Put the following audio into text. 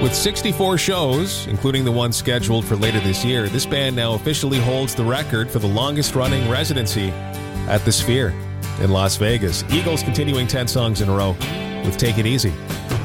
With 64 shows, including the one scheduled for later this year, this band now officially holds the record for the longest-running residency at the Sphere in Las Vegas. Eagles continuing 10 songs in a row with Take It Easy.